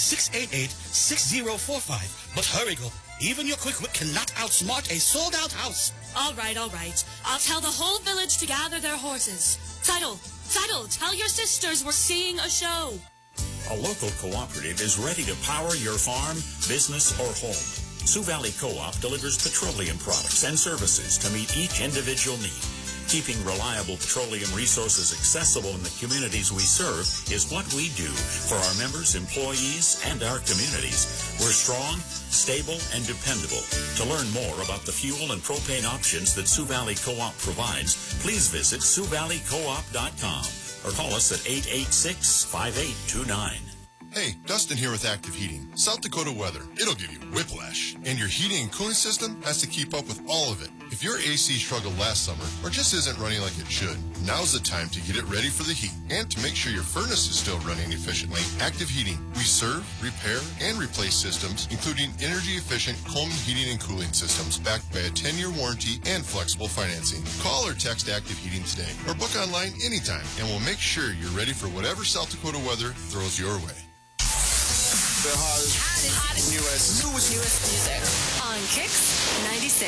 688-6045. But hurry, girl. Even your quick wit cannot outsmart a sold-out house. All right. I'll tell the whole village to gather their horses. Tidal, tell your sisters we're seeing a show. A local cooperative is ready to power your farm, business, or home. Sioux Valley Co-op delivers petroleum products and services to meet each individual need. Keeping reliable petroleum resources accessible in the communities we serve is what we do for our members, employees, and our communities. We're strong, stable, and dependable. To learn more about the fuel and propane options that Sioux Valley Co-op provides, please visit SiouxValleyCoop.com or call us at 886-5829. Hey, Dustin here with Active Heating. South Dakota weather, it'll give you whiplash. And your heating and cooling system has to keep up with all of it. If your AC struggled last summer or just isn't running like it should, now's the time to get it ready for the heat. And to make sure your furnace is still running efficiently, Active Heating. We serve, repair, and replace systems, including energy-efficient Coleman heating and cooling systems backed by a 10-year warranty and flexible financing. Call or text Active Heating today or book online anytime, and we'll make sure you're ready for whatever South Dakota weather throws your way. The hottest newest music On Kicks 96.